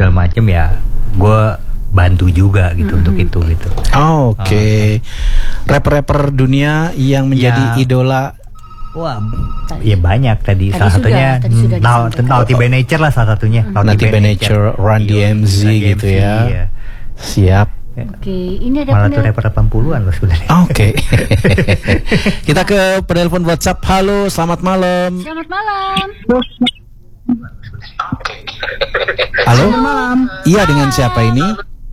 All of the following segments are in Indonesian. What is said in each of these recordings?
segala macem ya gue bantu juga gitu untuk itu gitu. Oke. Rapper-rapper dunia yang menjadi idola. Wah, ya banyak tadi salah satunya Naughty by Nature lah salah satunya. Naughty by Nature, Run DMC gitu ya. Siap. Oke, ini ada malah tuh rapper 80-an loh sebenarnya. Oke. Kita ke penelpon WhatsApp. Halo, selamat malam. Selamat malam. Halo. Selamat malam. Iya, dengan siapa ini?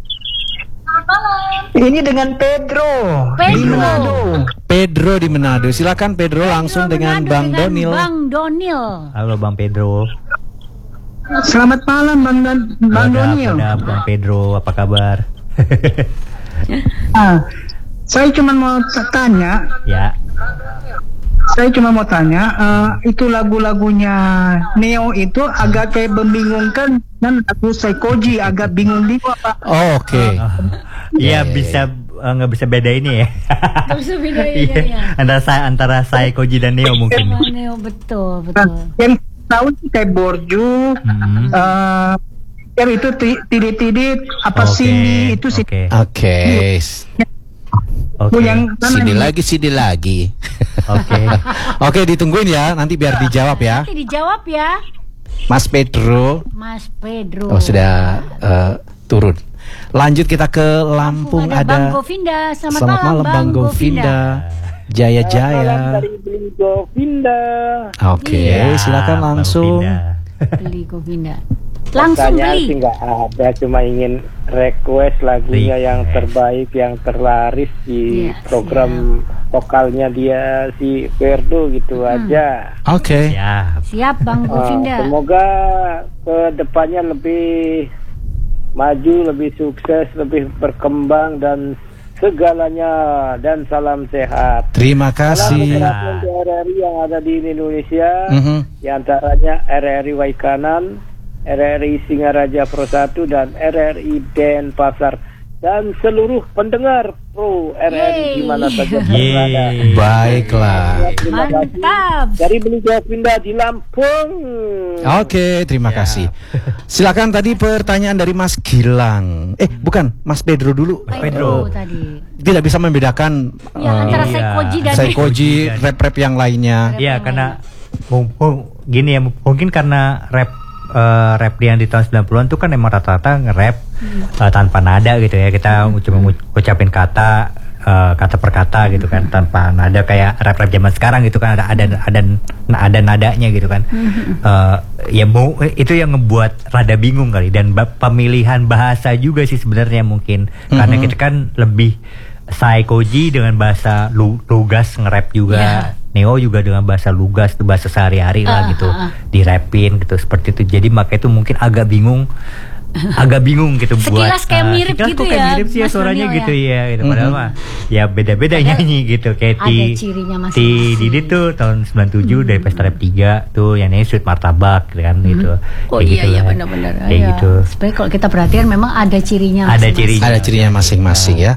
Ini dengan Pedro. Di Manado. Pedro di Manado. Silakan Pedro langsung dengan Bang Donil. Bang Donil. Halo Bang Pedro. Selamat malam Bang Donil. Bang Pedro, apa kabar? Saya cuma mau tanya. Ya. Saya cuma mau tanya, itu lagu-lagunya Neo itu agak kayak membingungkan dan lagu Saikoji agak bingung juga Pak. Oke. Iya bisa nggak bisa beda ini ya. Nggak bisa beda ini ya. Antara Saikoji dan Neo mungkin. Neo betul. Yang tahu sih kayak Borju, itu tidit apa sih itu sih. Oke. Sini lagi. Oke, ditungguin ya, nanti biar dijawab ya. Nanti dijawab ya. Mas Pedro. Oh, sudah turun. Lanjut kita ke Lampung, ada Bang Govinda. Selamat malam Bang Govinda. Jaya. Dari Beli Govinda. Oke, silakan langsung. Beli Govinda. Langsung beli. Sih nggak ada, cuma ingin request lagunya yang terbaik, yang terlaris di program vokalnya dia si Verdo gitu aja. Oke. Siap Bang Govinda. Semoga ke depannya lebih maju, lebih sukses, lebih berkembang dan segalanya, dan salam sehat. Terima kasih. Salam untuk RRI yang ada di Indonesia, di antaranya RRI Waikanan, RRI Singaraja Pro 1 dan RRI Denpasar, dan seluruh pendengar Pro RRI di mana saja berada. Baiklah. Mantap. Dari Beli Govinda di Lampung. Oke, terima kasih. Silakan tadi pertanyaan dari Mas Gilang. Bukan, Mas Pedro dulu. Pedro tadi. Tidak bisa membedakan antara Saikoji, rap-rap yang lainnya. Iya, karena gini ya, mungkin karena rap yang di tahun 90-an tuh kan emang rata-rata nge-rap tanpa nada gitu ya. Kita cuma ucapin kata per kata gitu kan, tanpa nada kayak rap zaman sekarang gitu kan, ada nadanya gitu kan. Itu yang ngebuat rada bingung kali, dan pemilihan bahasa juga sih sebenarnya mungkin karena kita kan lebih Saikoji dengan bahasa lugas nge-rap juga. Neo juga dengan bahasa lugas, itu bahasa sehari-hari lah gitu, dirapin gitu seperti itu. Jadi makanya itu mungkin agak bingung gitu sekilas buat kayak mirip gitu kayak ya. Mirip sih ya suaranya gitu ya gitu. Padahal mah ya beda-beda nyanyi gitu. Kayak Didi tuh tahun 97 dari Pesta Rap 3 tuh yang nyanyi Sweet Martabak gitu kan gitu. Oh iya gitu, benar-benar. Kayak gitu. Sebenarnya kalau kita perhatikan memang ada cirinya masing-masing. Ada cirinya masing-masing ya.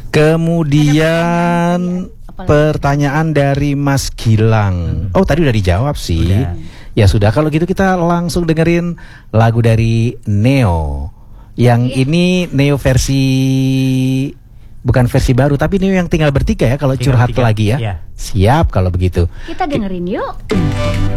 Kemudian pertanyaan dari Mas Gilang. Oh, tadi udah dijawab sih. Ya sudah, kalau gitu kita langsung dengerin lagu dari Neo. Yang ini Neo versi, bukan versi baru, tapi Neo yang tinggal bertiga ya kalau curhat lagi ya. Siap kalau begitu. Kita dengerin yuk.